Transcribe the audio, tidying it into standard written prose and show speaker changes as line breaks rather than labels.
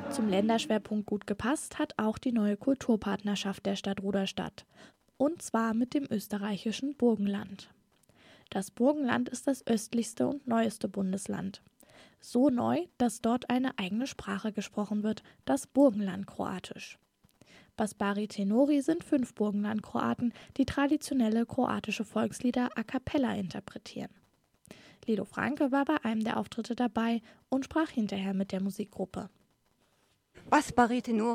Zum Länderschwerpunkt gut gepasst hat auch die neue Kulturpartnerschaft der Stadt Rudolstadt. Und zwar mit dem österreichischen Burgenland. Das Burgenland ist das östlichste und neueste Bundesland. So neu, dass dort eine eigene Sprache gesprochen wird, das Burgenlandkroatisch. Basbari Tenori sind 5 Burgenlandkroaten, die traditionelle kroatische Volkslieder a cappella interpretieren. Lido Franke war bei einem der Auftritte dabei und sprach hinterher mit der Musikgruppe.
Basbari Tenori